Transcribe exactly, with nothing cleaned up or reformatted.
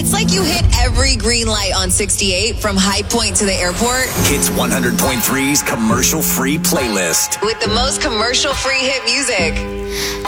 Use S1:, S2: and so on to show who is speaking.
S1: It's like you hit every green light on sixty-eight from High Point to the airport.
S2: Hits one hundred point three's commercial-free playlist.
S1: With the most commercial-free hit music.